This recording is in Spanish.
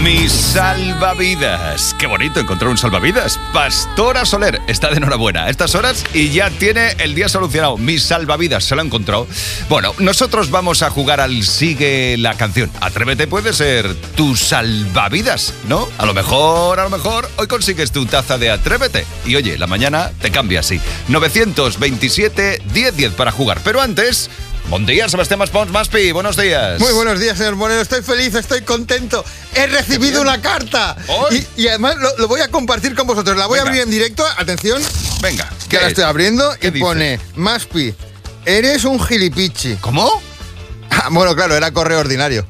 Mi salvavidas. Qué bonito encontrar un salvavidas. Pastora Soler está de enhorabuena a estas horas y ya tiene el día solucionado. Mi salvavidas se lo ha encontrado. Bueno, nosotros vamos a jugar al Sigue la Canción. Atrévete puede ser tu salvavidas, ¿no? A lo mejor, hoy consigues tu taza de Atrévete. Y oye, la mañana te cambia así. 927-1010 para jugar. Pero antes... Buen día, Sebastián Maspons, Maspi, buenos días. Muy buenos días, señor Moreno, estoy feliz, estoy contento. He recibido una carta. Y además lo voy a compartir con vosotros. La voy a abrir en directo, atención. Venga. Que la estoy abriendo y dice? pone: Maspi, eres un gilipichi. ¿Cómo? Bueno, claro, era correo ordinario.